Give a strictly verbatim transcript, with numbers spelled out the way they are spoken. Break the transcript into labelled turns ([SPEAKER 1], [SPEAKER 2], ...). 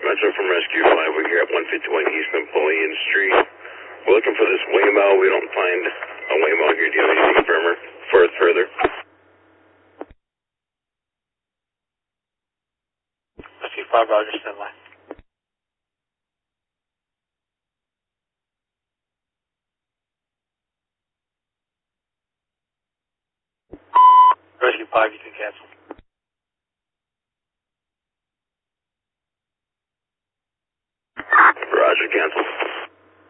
[SPEAKER 1] Metro from Rescue five, we're here at one fifty-one East Napoleon Street. We're looking for this Waymo. We don't find a Waymo here. Do you have anything firmer for it further?
[SPEAKER 2] Rescue five, Roger, stand by. Rescue five, you can cancel.